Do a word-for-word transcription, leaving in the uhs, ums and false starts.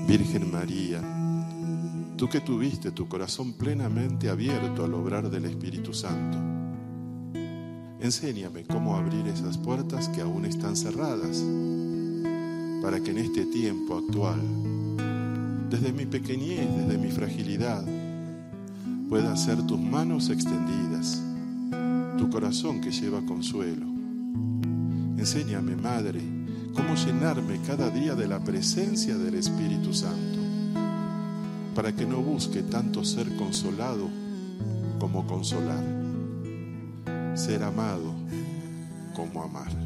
Virgen María, tú que tuviste tu corazón plenamente abierto al obrar del Espíritu Santo, enséñame cómo abrir esas puertas que aún están cerradas, para que en este tiempo actual, desde mi pequeñez, desde mi fragilidad, pueda ser tus manos extendidas, tu corazón que lleva consuelo. Enséñame, Madre, cómo llenarme cada día de la presencia del Espíritu Santo, para que no busque tanto ser consolado como consolar, ser amado como amar.